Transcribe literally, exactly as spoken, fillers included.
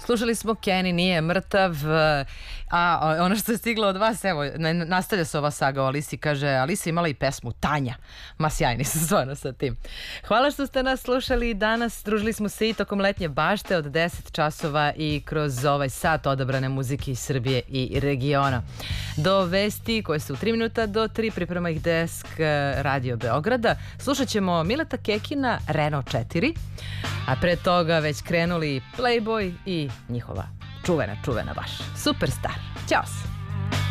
Slušali smo Kenny nije mrtav, a ono što je stiglo od vas, evo, nastavlja se ova saga o Alisi, kaže, Alisa imala i pesmu Tanja. Ma sjajni su stvarno sa tim. Hvala što ste nas slušali danas, družili smo se i tokom letnje bašte od deset časova i kroz ovaj sat odabrane muzike iz Srbije i regiona. Do vesti koje su u tri minuta do tri priprema ih desk Radio Beograda. Slušat ćemo Mileta Kekina, Renault četiri, a pre toga već krenuli Playboy i njihova čuvena, čuvena baš Superstar. Ćao se!